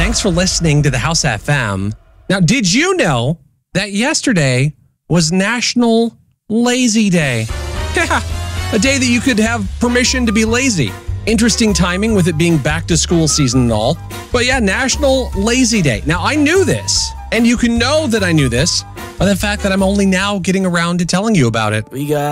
Thanks for listening to the House FM. Now, did you know that yesterday was National Lazy Day? Yeah, a day that you could have permission to be lazy. Interesting timing with it being back to school season and all. But yeah, National Lazy Day. Now, I knew this, and you can know that I knew this by the fact that I'm only now getting around to telling you about it. We got